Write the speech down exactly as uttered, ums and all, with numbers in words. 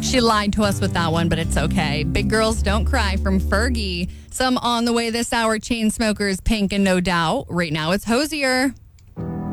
She lied to us with that one, but it's okay. Big Girls Don't Cry from Fergie. Some on the way this hour, Chainsmokers, Pink, and No Doubt. Right now, it's Hosier.